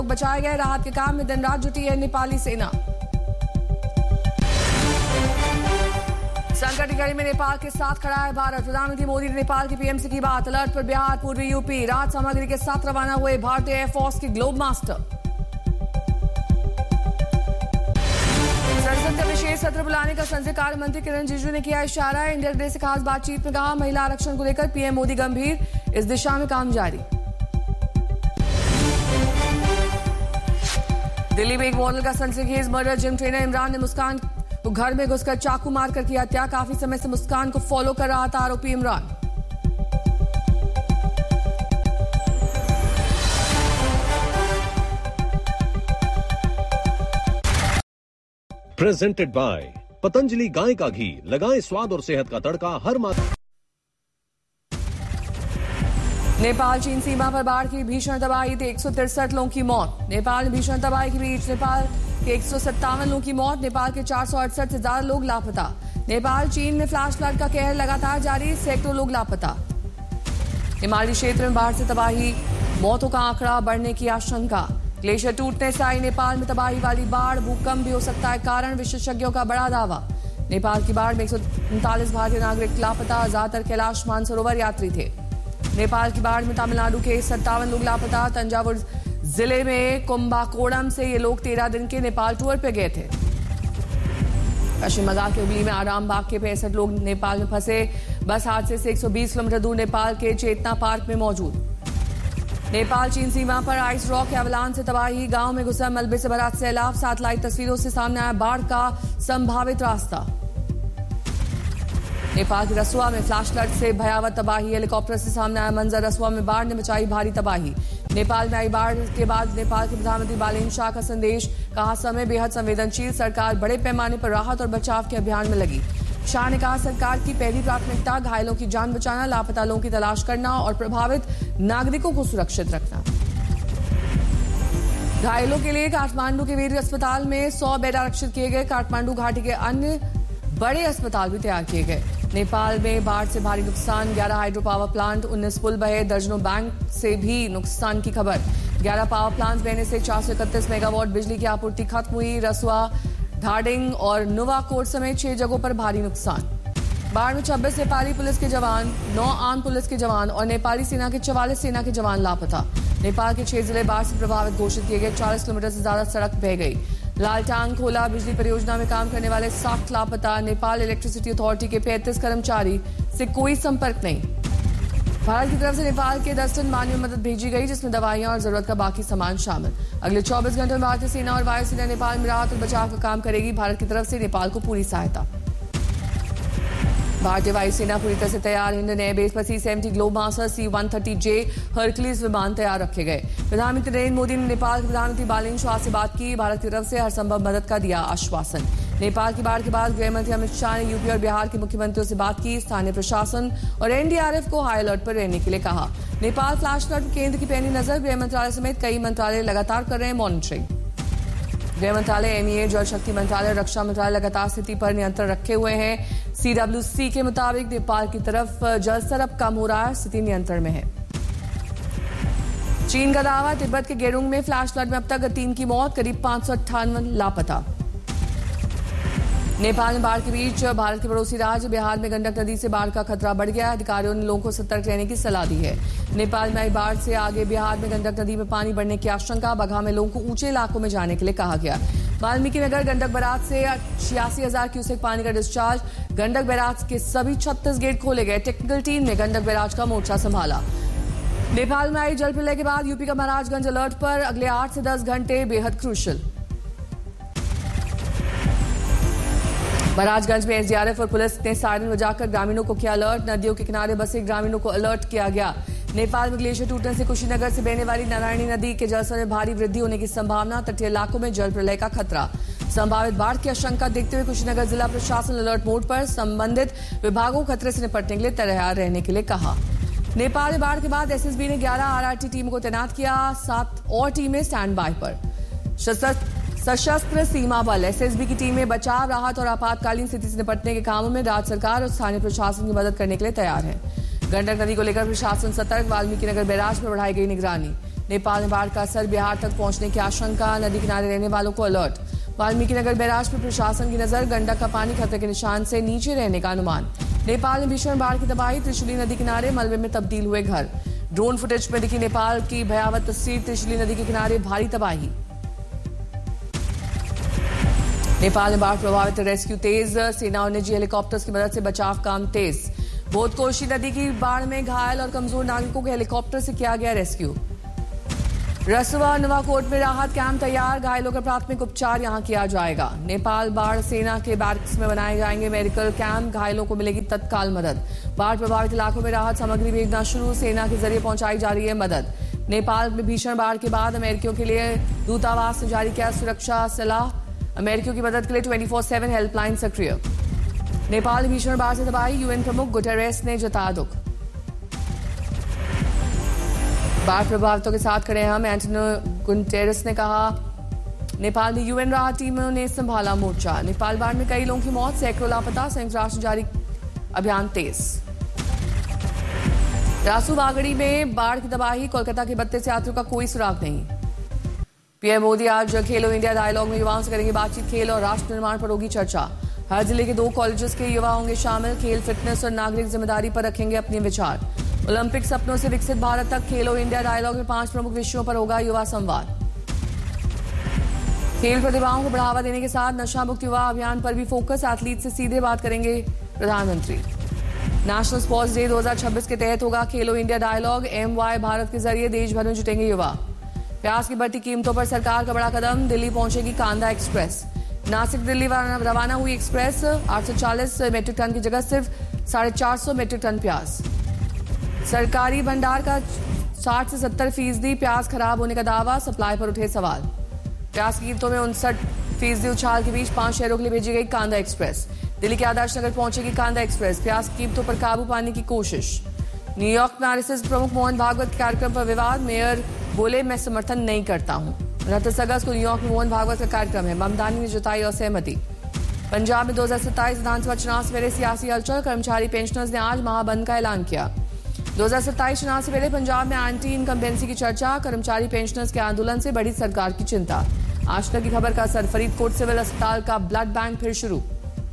बचाए गए। राहत के काम में दिन रात जुटी है नेपाली सेना। संकट की घड़ी में नेपाल के साथ खड़ा है भारत। प्रधानमंत्री मोदी ने नेपाल के पीएम से की बात। अलर्ट पर बिहार, पूर्वी यूपी। राहत सामग्री के साथ रवाना हुए भारतीय एयरफोर्स के ग्लोब मास्टर। संसद का विशेष सत्र बुलाने का संसदीय कार्य मंत्री किरण रिजिजू ने किया इशारा। इंडिया टुडे से खास बातचीत में कहा, महिला आरक्षण को लेकर पीएम मोदी गंभीर, इस दिशा में काम जारी। दिल्ली में एक मॉडल का सनसनीखेज मर्डर। जिम ट्रेनर इमरान ने मुस्कान को घर में घुसकर चाकू मारकर की हत्या। काफी समय से मुस्कान को फॉलो कर रहा था आरोपी इमरान। प्रेजेंटेड बाय पतंजलि गाय का घी। लगाएं स्वाद और सेहत का तड़का हर मात्रा। नेपाल चीन सीमा पर बाढ़ की भीषण तबाही थी। 163 लोगों की मौत। नेपाल में भीषण तबाही के बीच नेपाल के 157 लोगों की मौत। नेपाल के 468 से ज्यादा लोग लापता। नेपाल चीन में फ्लैश फ्लड का कहर लगातार जारी, सैकड़ों लोग लापता। हिमालयी क्षेत्र में बाढ़ से तबाही, मौतों का आंकड़ा बढ़ने की आशंका। ग्लेशियर टूटने से आई नेपाल में तबाही वाली बाढ़। भूकंप भी हो सकता है कारण, विशेषज्ञों का बड़ा दावा। नेपाल की बाढ़ में 139 भारतीय नागरिक लापता, ज्यादातर कैलाश मानसरोवर यात्री थे। नेपाल की बाढ़ में तमिलनाडु के 57 लोग लापता। तंजावुर जिले में कुंभाकोणम से ये लोग 13 दिन के नेपाल टूर पे गए थे। पश्चिम बंगाल के हुगली में आरामबाग के 65 लोग नेपाल में फंसे। बस हादसे से 120 किलोमीटर दूर नेपाल के चेतना पार्क में मौजूद। नेपाल चीन सीमा पर आइस रॉक के अवलान से तबाही। गांव में घुसा मलबे से भरा सैलाब। सैटेलाइट तस्वीरों से सामने आया बाढ़ का संभावित रास्ता। नेपाल की रसुआ में फ्लैश फ्लड से भयावह तबाही। हेलीकॉप्टर से सामने आया मंजर। रसुआ में बाढ़ ने मचाई भारी तबाही। नेपाल में आई बाढ़ के बाद नेपाल के प्रधानमंत्री बालेन शाह का संदेश। कहा, समय बेहद संवेदनशील, सरकार बड़े पैमाने पर राहत और बचाव के अभियान में लगी। शाह ने कहा, सरकार की पहली प्राथमिकता घायलों की जान बचाना, लापता लोगों की तलाश करना और प्रभावित नागरिकों को सुरक्षित रखना। घायलों के लिए काठमांडू के वीर अस्पताल में 100 बेड आरक्षित किए गए। काठमांडू घाटी के अन्य बड़े अस्पताल भी तैयार किए गए। नेपाल में बाढ़ से भारी नुकसान। 11 हाइड्रो पावर प्लांट, 19 पुल बहे। दर्जनों बैंक से भी नुकसान की खबर। 11 पावर प्लांट बहने से 431 मेगावाट बिजली की आपूर्ति खत्म हुई। रसुआ, धाडिंग और नुवाकोट समेत 6 जगहों पर भारी नुकसान। बाढ़ में 26 नेपाली पुलिस के जवान, 9 आर्म पुलिस के जवान और नेपाली सेना के 44 सेना के जवान लापता। नेपाल के 6 जिले बाढ़ से प्रभावित घोषित किए गए। 40 किलोमीटर से ज्यादा सड़क बह गई। लालटांग खोला बिजली परियोजना में काम करने वाले 60 लापता। नेपाल इलेक्ट्रिसिटी अथॉरिटी के 35 कर्मचारी से कोई संपर्क नहीं। भारत की तरफ से नेपाल के 10 टन मानवीय मदद भेजी गई, जिसमें दवाइयां और जरूरत का बाकी सामान शामिल। अगले 24 घंटों में भारतीय सेना और वायुसेना नेपाल में राहत और बचाव का काम करेगी। भारत की तरफ से नेपाल को पूरी सहायता। भारतीय वायुसेना पूरी तरह से तैयार। हिंडन एयरबेस पर C-70 globe master, C-130J Hercules विमान तैयार रखे गए। प्रधानमंत्री नरेंद्र मोदी ने नेपाल के प्रधानमंत्री बालेन शाह से बात की। भारत की तरफ से हर संभव मदद का दिया आश्वासन। नेपाल की बाढ़ के बाद गृह मंत्री अमित शाह ने यूपी और बिहार के मुख्यमंत्रियों से बात की। स्थानीय प्रशासन और एनडीआरएफ को हाई अलर्ट पर रहने के लिए कहा। नेपाल फ्लैश फ्लड केंद्र की पैनी नजर। गृह मंत्रालय समेत कई मंत्रालय लगातार कर रहे हैं मॉनिटरिंग। गृह मंत्रालय, एमईए, जल शक्ति मंत्रालय, रक्षा मंत्रालय लगातार स्थिति पर नियंत्रण रखे हुए हैं। सीडब्ल्यूसी के मुताबिक नेपाल की तरफ जलस्तर अब कम हो रहा है, स्थिति नियंत्रण में है। चीन का दावा, तिब्बत के गेरुंग में फ्लैश फ्लड में अब तक 3 की मौत, करीब 558 लापता। नेपाल में बाढ़ के बीच भारत के पड़ोसी राज्य बिहार में गंडक नदी से बाढ़ का खतरा बढ़ गया है। अधिकारियों ने लोगों को सतर्क रहने की सलाह दी है। नेपाल में आई बाढ़ से आगे बिहार में गंडक नदी में पानी बढ़ने की आशंका। बगहा में लोगों को ऊंचे इलाकों में जाने के लिए कहा गया। वाल्मीकि नगर गंडक बैराज से 86,000 क्यूसेक पानी का डिस्चार्ज। गंडक बैराज के सभी 36 गेट खोले गए। टेक्निकल टीम ने गंडक बैराज का मोर्चा संभाला। नेपाल में आई जल प्रलय के बाद यूपी का महाराजगंज अलर्ट पर। अगले 8 से 10 घंटे बेहद क्रूशियल। महाराजगंज में एसडीआरएफ और पुलिस ने सायरन बजाकर ग्रामीणों को किया अलर्ट। नदियों के किनारे बसे ग्रामीणों को अलर्ट किया गया। नेपाल में ग्लेशियर टूटने से कुशीनगर से बहने वाली नारायणी नदी के जलस्तर में भारी वृद्धि होने की संभावना। तटीय इलाकों में जल प्रलय का खतरा। संभावित बाढ़ की आशंका देखते हुए कुशीनगर जिला प्रशासन अलर्ट मोड पर। संबंधित विभागों को खतरे से निपटने के लिए तैयार रहने के लिए कहा। नेपाल में बाढ़ के बाद एसएसबी ने 11 आरआरटी टीमों को तैनात किया। 7 और टीमें स्टैंड बाय पर। सशस्त्र सीमा बल एसएसबी की टीमें बचाव, राहत और आपातकालीन स्थिति से निपटने के कामों में राज्य सरकार और स्थानीय प्रशासन की मदद करने के लिए तैयार है। गंडक नदी को लेकर प्रशासन सतर्क। वाल्मीकि नगर बैराज पर बढ़ाई गई निगरानी। नेपाल में बाढ़ का असर बिहार तक पहुंचने की आशंका, नदी किनारे रहने वालों को अलर्ट। वाल्मीकि नगर बैराज पर प्रशासन की नजर, गंडक का पानी खतरे के निशान से नीचे रहने का अनुमान। नेपाल में भीषण बाढ़ की तबाही, त्रिशूली नदी किनारे मलबे में तब्दील हुए घर। ड्रोन फुटेज में दिखी नेपाल की भयावह तस्वीर, त्रिशूली नदी के किनारे भारी तबाही। नेपाल में बाढ़ प्रभावित रेस्क्यू तेज, सेना और निजी हेलीकॉप्टर्स की मदद से बचाव काम तेज। बोधकोशी नदी की बाढ़ में घायल और कमजोर नागरिकों के हेलीकॉप्टर से किया गया रेस्क्यू। रसुआ नवाकोट में राहत कैंप तैयार, घायलों का प्राथमिक उपचार यहां किया जाएगा। नेपाल बाढ़ सेना के बैरक्स में बनाए जाएंगे मेडिकल कैंप, घायलों को मिलेगी तत्काल मदद। बाढ़ प्रभावित इलाकों में राहत सामग्री भेजना शुरू, सेना के जरिए पहुंचाई जा रही है मदद। नेपाल में भीषण बाढ़ के बाद अमेरिकियों के लिए दूतावास ने जारी किया सुरक्षा सलाह, अमेरिकियों की मदद के लिए 24/7 हेल्पलाइन सक्रिय। नेपाल भीषण बाढ़ से तबाही, यूएन प्रमुख गुटेरेस ने जताया दुख। बाढ़ प्रभावितों के साथ खड़े हम, एंटोनियो गुटेरेस ने कहा। नेपाल में यूएन राहत टीमों ने संभाला मोर्चा। नेपाल बाढ़ में कई लोगों की मौत, सैकड़ों लापता, संयुक्त राष्ट्र जारी अभियान तेज। रासू बागड़ी में बाढ़ की तबाही, कोलकाता के 32 यात्रियों का कोई सुराग नहीं। पीएम मोदी आज खेलो इंडिया डायलॉग में युवाओं से करेंगे बातचीत, खेल और राष्ट्र निर्माण पर होगी चर्चा। हर जिले के 2 कॉलेजेस के युवा होंगे शामिल, खेल, फिटनेस और नागरिक जिम्मेदारी पर रखेंगे अपने विचार। ओलंपिक सपनों से विकसित भारत तक, खेलो इंडिया डायलॉग में 5 प्रमुख विषयों पर होगा युवा संवाद। खेल प्रतिभाओं को बढ़ावा देने के साथ नशा मुक्त युवा अभियान पर भी फोकस, एथलीट से सीधे बात करेंगे प्रधानमंत्री। नेशनल स्पोर्ट्स डे 2026 के तहत होगा खेलो इंडिया डायलॉग, MY भारत के जरिए देश भर में जुटेंगे युवा। प्याज की बढ़ती कीमतों पर सरकार का बड़ा कदम, दिल्ली पहुंचेगी कांदा एक्सप्रेस। नासिक दिल्ली रवाना हुई एक्सप्रेस, 840 मेट्रिक टन की जगह सिर्फ 450 मेट्रिक टन प्याज। सरकारी भंडार का 60 से 70% प्याज खराब होने का दावा, सप्लाई पर उठे सवाल। प्याज की कीमतों में 59% उछाल के बीच 5 शहरों के लिए भेजी गई कांदा एक्सप्रेस। दिल्ली के आदर्श नगर पहुंचेगी कांदा एक्सप्रेस, प्याज की कीमतों पर काबू पाने की कोशिश। न्यूयॉर्क में आरएसएस प्रमुख मोहन भागवत के कार्यक्रम पर विवाद, मेयर बोले मैं समर्थन नहीं करता हूं। 29 अगस्त को न्यूयॉर्क में मोहन भागवत का कार्यक्रम है, ममतानी ने जताई असहमति। पंजाब में 2027 विधानसभा चुनाव से पहले सियासी हलचल, कर्मचारी पेंशनर्स ने आज महाबंद का ऐलान किया। 2027 चुनाव से पहले पंजाब में एंटी इनकम्बेंसी की चर्चा, कर्मचारी पेंशनर्स के आंदोलन से बढ़ी सरकार की चिंता। आज तक की खबर का असर, फरीदकोट सिविल अस्पताल का ब्लड बैंक फिर शुरू।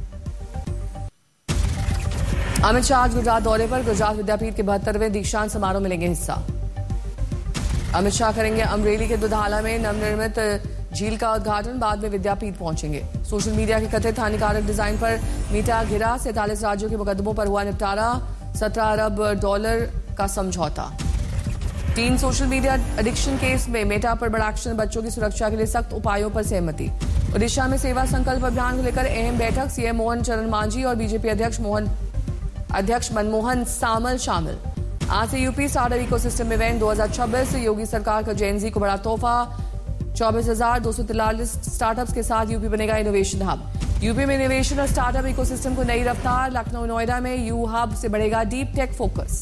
अमित शाह आज गुजरात दौरे पर, गुजरात विद्यापीठ के 72वें दीक्षांत समारोह में लेंगे हिस्सा। अमित शाह करेंगे अमरेली के दुधाला में नवनिर्मित झील का उद्घाटन, बाद में विद्यापीठ पहुंचेंगे। सोशल मीडिया के कथित हानिकारक डिजाइन पर मीटा घिरा, 47 राज्यों के मुकदमों पर हुआ निपटारा, $17 अरब का समझौता। Tin social media addiction case में मेटा पर बड़ा एक्शन, बच्चों की सुरक्षा के लिए सख्त उपायों पर सहमति। ओडिशा में सेवा संकल्प अभियान को लेकर अहम बैठक, सीएम मोहन चरण मांझी और बीजेपी अध्यक्ष मनमोहन सामल शामिल। आज से यूपी स्टार्टअप इकोसिस्टम इवेंट 2026, योगी सरकार का जेएनजी को बड़ा तोहफा, 24,243 स्टार्टअप्स के साथ यूपी बनेगा इनोवेशन हब। यूपी में इनोवेशन और स्टार्टअप इकोसिस्टम को नई रफ्तार, लखनऊ नोएडा में यू हब से बढ़ेगा डीप टेक फोकस।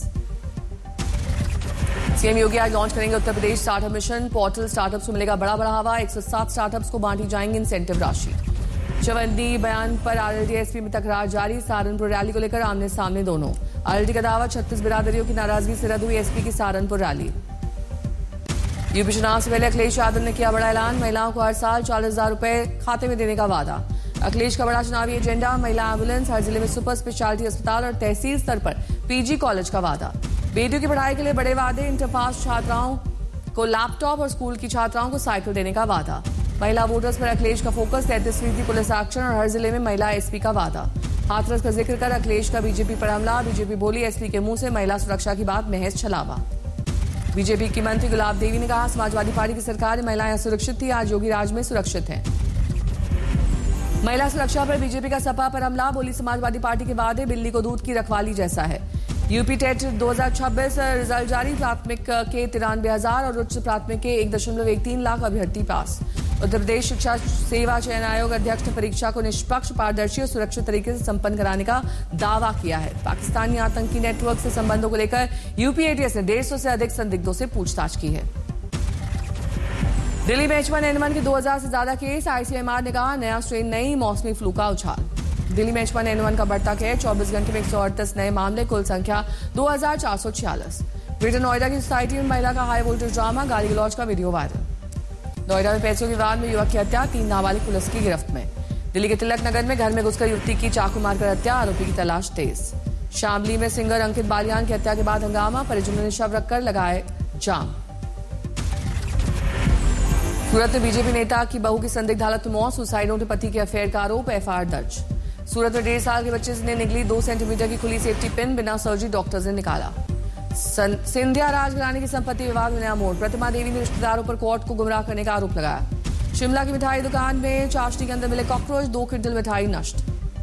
सीएम योगी आज लॉन्च करेंगे Uttar Pradesh startup mission portal, startups को मिलेगा बड़ा बढ़ावा, 107 स्टार्टअप्स को बांटी जाएंगी इंसेंटिव राशि। चवन्नी बयान पर आरएलडी एसपी में तकरार जारी, सहारनपुर रैली को लेकर आमने सामने दोनों। आरएलडी का दावा, 36 बिरादरियों की नाराजगी से रद्द हुई एसपी की सहारनपुर रैली। यूपी चुनाव से पहले अखिलेश यादव ने किया बड़ा ऐलान, महिलाओं को हर साल 40,000 रुपए खाते में देने का वादा। अखिलेश का बड़ा चुनावी एजेंडा, महिला एम्बुलेंस, हर जिले में सुपर स्पेशलिटी अस्पताल और तहसील स्तर पर पीजी कॉलेज का वादा। बेटियों की पढ़ाई के लिए बड़े वादे, इंटर पास छात्राओं को लैपटॉप और स्कूल की छात्राओं को साइकिल देने का वादा। महिला वोटर्स पर अखिलेश का फोकस, 33फीसदी पुलिस एक्शन और हर जिले में महिला एसपी का वादा। हाथरस का जिक्र कर अखिलेश का बीजेपी पर हमला, बीजेपी बोली एसपी के मुंह से महिला सुरक्षा की बात महज छलावा। बीजेपी की मंत्री गुलाब देवी ने कहा, समाजवादी पार्टी की सरकार में महिलाएं असुरक्षित थी, आज योगी राज में सुरक्षित हैं। महिला सुरक्षा पर बीजेपी का सपा पर हमला, बोली समाजवादी पार्टी के वादे बिल्ली को दूध की रखवाली जैसा है। यूपी टेट 2026 रिजल्ट जारी, प्राथमिक के 93,000 और उच्च प्राथमिक के 1.13 लाख अभ्यर्थी पास। उत्तर प्रदेश शिक्षा सेवा चयन आयोग अध्यक्ष ने परीक्षा को निष्पक्ष, पारदर्शी और सुरक्षित तरीके से संपन्न कराने का दावा किया है। पाकिस्तानी आतंकी नेटवर्क से संबंधों को लेकर यूपी एटीएस ने 150 से अधिक संदिग्धों से पूछताछ की है। दिल्ली में H1N1 के 2000 से ज्यादा केस, आईसीएमआर ने कहा नया स्ट्रेन नहीं, मौसमी फ्लू का उछाल। दिल्ली में H1N1 का बढ़ता कहर, 24 घंटे में 138 नए मामले, कुल संख्या 2446। ग्रेटर नोएडा की सोसाइटी में महिला का हाई वोल्टेज ड्रामा, गाली गलौज का वीडियो वायरल। नोएडा में पैसों की विवाद में युवक की हत्या, 3 नाबालिग पुलिस की गिरफ्त में। दिल्ली के तिलक नगर में घर में घुसकर युवती की चाकू मारकर हत्या, आरोपी की तलाश तेज। शामली में सिंगर अंकित बालियान की हत्या के बाद हंगामा, परिजनों ने शव रखकर लगाए जाम। सूरत में बीजेपी नेता की बहू की संदिग्ध हालत में मौत, सुसाइड नोट में पति के अफेयर का आरोप, एफआईआर दर्ज। सूरत में 1.5 साल के बच्चे ने निकली 2 सेंटीमीटर की खुली सेफ्टी पिन, बिना सर्जरी डॉक्टर्स ने निकाला। सिंधिया राजघराने की संपत्ति विवाद में नया मोड़, प्रतिमा देवी ने रिश्तेदारों पर कोर्ट को गुमराह करने का आरोप लगाया। शिमला की मिठाई दुकान में चाशनी के अंदर मिले कॉकरोच, 2 क्विंटल मिठाई नष्ट।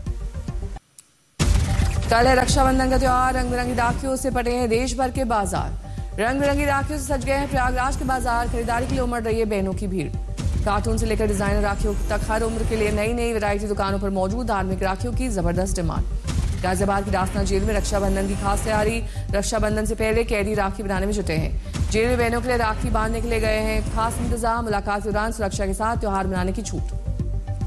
कल है रक्षाबंधन का त्योहार, रंग बिरंगी राखियों से पटे हैं देश भर के बाजार। रंग बिरंगी राखियों से सज गए हैं प्रयागराज के बाजार, खरीदारी के लिए उमड़ रही है बहनों की भीड़। कार्टून से लेकर डिजाइनर राखियों तक हर उम्र के लिए नई नई वैरायटी दुकानों पर मौजूद, धार्मिक राखियों की जबरदस्त डिमांड। गाजियाबाद की दासना जेल में रक्षाबंधन की खास तैयारी, रक्षाबंधन से पहले कैदी राखी बनाने में जुटे हैं। जेल में बहनों के लिए राखी बांधने के लिए गए हैं खास इंतजाम, मुलाकात के दौरान सुरक्षा के साथ त्योहार मनाने की छूट।